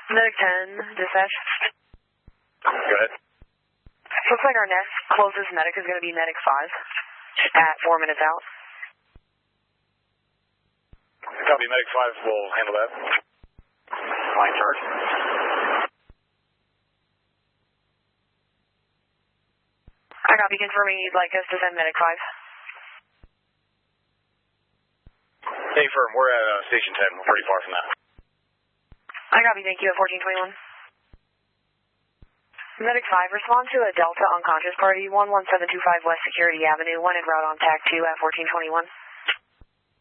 Medic 10, dispatch. Go ahead. Looks like our next closest medic is going to be Medic 5 at 4 minutes out. Copy, Medic 5 will handle that. Line charge. I copy, confirming you'd like us to send Medic 5. Hey, firm, we're at Station 10. We're pretty far from that. I copy, thank you, at 1421. Medic 5, respond to a Delta unconscious party, 11725 West Security Avenue, 1 en route on TAC 2 at 1421.